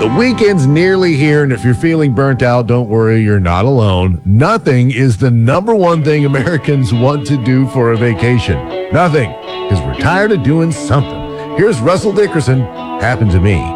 The weekend's nearly here, and if you're feeling burnt out, don't worry, you're not alone. Nothing is the number one thing Americans want to do for a vacation. Nothing, because we're tired of doing something. Here's Russell Dickerson, Happened to Me.